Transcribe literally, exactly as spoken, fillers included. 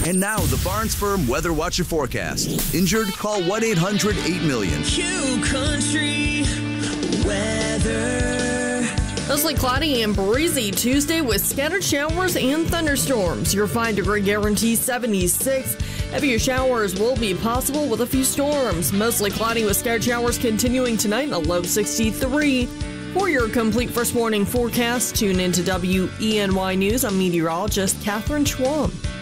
And now, the Barnes Firm Weather Watcher forecast. Injured? Call one eight hundred eight million. Q Country Weather. Mostly cloudy and breezy Tuesday with scattered showers and thunderstorms. Your five degree guarantee seventy-six. Heavier showers will be possible with a few storms. Mostly cloudy with scattered showers continuing tonight, a low sixty-three. For your complete first warning forecast, tune into W E N Y News. I'm meteorologist Catherine Schwam.